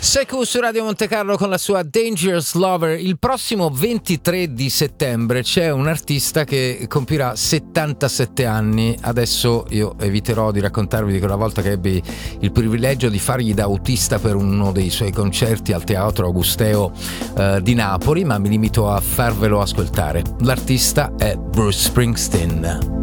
Sekou su Radio Monte Carlo con la sua Dangerous Lover. Il prossimo 23 di settembre c'è un artista che compirà 77 anni. Adesso io eviterò di raccontarvi di quella volta che ebbi il privilegio di fargli da autista per uno dei suoi concerti al Teatro Augusteo di Napoli, ma mi limito a farvelo ascoltare. L'artista è Bruce Springsteen.